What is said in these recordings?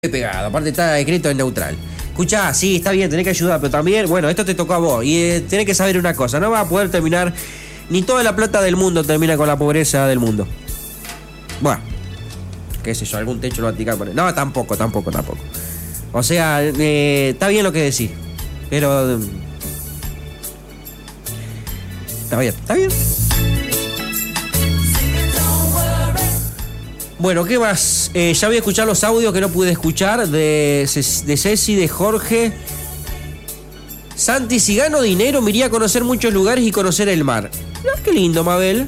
pegado, aparte está escrito en neutral. Escuchá, sí, está bien, tenés que ayudar, pero también, bueno, esto te tocó a vos. Y tenés que saber una cosa, no vas a poder terminar, ni toda la plata del mundo termina con la pobreza del mundo. Bueno, qué sé yo, algún techo lo va a tirar por ahí. No, tampoco. O sea, está bien lo que decís, pero... Está bien. Bueno, ¿qué más? Ya voy a escuchar los audios que no pude escuchar de Ceci, de Jorge. Santi, si gano dinero me iría a conocer muchos lugares y conocer el mar. Qué lindo, Mabel.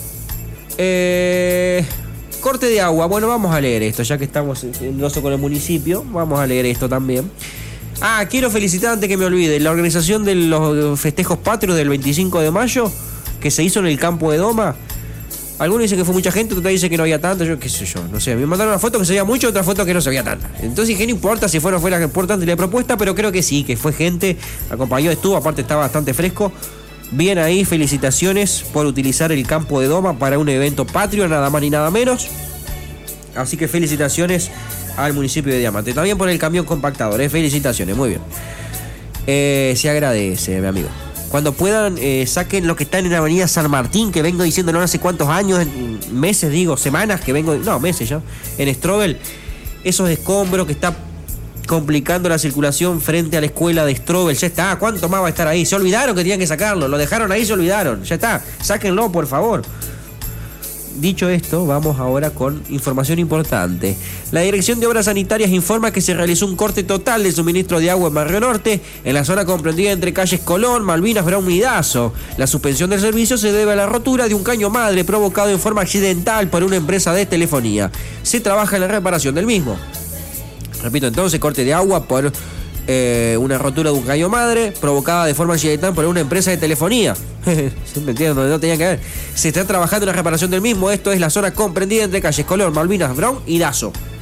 Corte de agua. Bueno, vamos a leer esto, ya que estamos en oso con el municipio. Vamos a leer esto también. Quiero felicitar antes que me olvide la organización de los festejos patrios del 25 de mayo que se hizo en el campo de Doma. Algunos dicen que fue mucha gente, otros dicen que no había tanta, yo qué sé yo, no sé. Me mandaron una foto que se veía mucho, otra foto que no se veía tanta. Entonces, ¿qué no importa si fue o no fue la importante la propuesta? Pero creo que sí, que fue gente, acompañó, estuvo, aparte estaba bastante fresco. Bien ahí, felicitaciones por utilizar el campo de Doma para un evento patrio, nada más ni nada menos. Así que felicitaciones al municipio de Diamante. También por el camión compactador, felicitaciones, muy bien. Se agradece, mi amigo. Cuando puedan, saquen lo que están en la avenida San Martín, que vengo diciéndolo no sé cuántos años, meses digo, semanas, que vengo, no, meses ya, en Strobel, esos escombros que está complicando la circulación frente a la escuela de Strobel, ya está, ¿cuánto más va a estar ahí? Se olvidaron que tenían que sacarlo, lo dejaron ahí, se olvidaron, ya está, sáquenlo por favor. Dicho esto, vamos ahora con información importante. La Dirección de Obras Sanitarias informa que se realizó un corte total del suministro de agua en Barrio Norte, en la zona comprendida entre calles Colón, Malvinas, Brown y Dazo. La suspensión del servicio se debe a la rotura de un caño madre provocado en forma accidental por una empresa de telefonía. Se trabaja en la reparación del mismo. Repito entonces, corte de agua por una rotura de un caño madre provocada de forma accidental por una empresa de telefonía. ¿Me entienden? Donde no tenía que ver. Se está trabajando en la reparación del mismo. Esto es la zona comprendida entre calles Colón, Malvinas, Brown y Dazo.